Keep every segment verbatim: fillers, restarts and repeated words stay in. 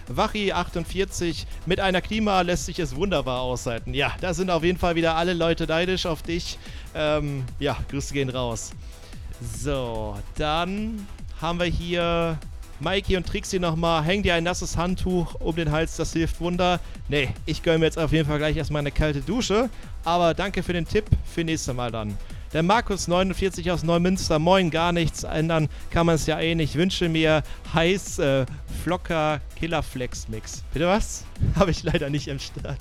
Wachi achtundvierzig, mit einer Klima lässt sich es wunderbar aushalten. Ja, da sind auf jeden Fall wieder alle Leute neidisch auf dich. Ähm, ja, Grüße gehen raus. So, dann haben wir hier Mikey und Trixie nochmal. Häng dir ein nasses Handtuch um den Hals, das hilft Wunder. Nee, ich gönne mir jetzt auf jeden Fall gleich erstmal eine kalte Dusche. Aber danke für den Tipp, für nächstes Mal dann. Der Markus neunundvierzig aus Neumünster. Moin, gar nichts ändern kann man es ja eh nicht. Wünsche mir heiß äh, Flocker Killerflex Mix. Bitte was? Habe ich leider nicht im Start.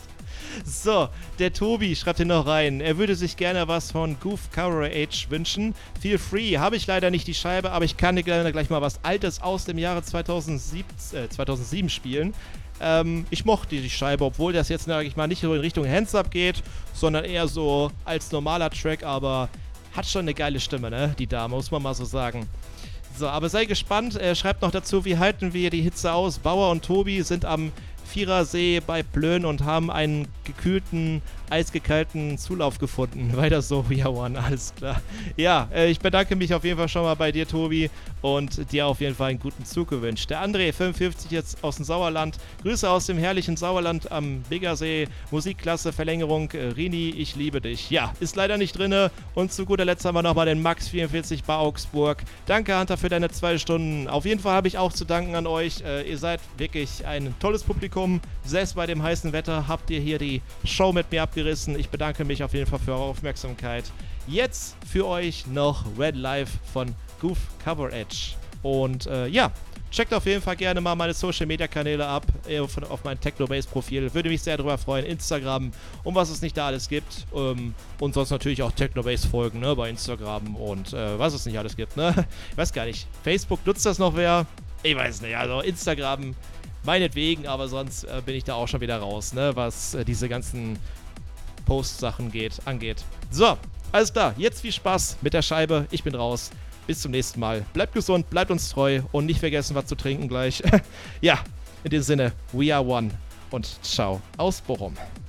So, der Tobi schreibt hier noch rein. Er würde sich gerne was von Goof Coverage wünschen. Feel free. Habe ich leider nicht die Scheibe, aber ich kann dir gerne gleich mal was Altes aus dem Jahre zweitausendsieben, äh, zweitausendsieben spielen. Ähm, ich mochte die Scheibe, obwohl das jetzt, sag ich mal, nicht so in Richtung Hands-Up geht, sondern eher so als normaler Track, aber hat schon eine geile Stimme, ne? Die Dame, muss man mal so sagen. So, aber sei gespannt. Er schreibt noch dazu, wie halten wir die Hitze aus? Bauer und Tobi sind am Vierersee bei Plön und haben einen gekühlten, eisgekalten Zulauf gefunden. Weiter so, ja, One, alles klar. Ja, äh, ich bedanke mich auf jeden Fall schon mal bei dir, Tobi, und dir auf jeden Fall einen guten Zug gewünscht. Der André, fünfundfünfzig, jetzt aus dem Sauerland. Grüße aus dem herrlichen Sauerland am Biggersee. Musikklasse, Verlängerung, äh, Rini, ich liebe dich. Ja, ist leider nicht drinne. Und zu guter Letzt haben wir nochmal den Max vierundvierzig bei Augsburg. Danke, Hunter, für deine zwei Stunden. Auf jeden Fall habe ich auch zu danken an euch. Äh, ihr seid wirklich ein tolles Publikum. Selbst bei dem heißen Wetter habt ihr hier die Show mit mir abgerissen. Ich bedanke mich auf jeden Fall für eure Aufmerksamkeit. Jetzt für euch noch Red Live von Goof Coverage. Und äh, ja, checkt auf jeden Fall gerne mal meine Social Media Kanäle ab, äh, auf, auf mein Technobase Profil. Würde mich sehr darüber freuen. Instagram und was es nicht da alles gibt. Ähm, und sonst natürlich auch Technobase folgen, ne, bei Instagram und äh, was es nicht alles gibt, ne. Ich weiß gar nicht. Facebook, nutzt das noch wer? Ich weiß nicht. Also Instagram meinetwegen, aber sonst äh, bin ich da auch schon wieder raus, ne, was äh, diese ganzen Post-Sachen geht, angeht. So, alles klar, jetzt viel Spaß mit der Scheibe. Ich bin raus. Bis zum nächsten Mal. Bleibt gesund, bleibt uns treu und nicht vergessen, was zu trinken gleich. Ja, in dem Sinne, we are one und ciao aus Bochum.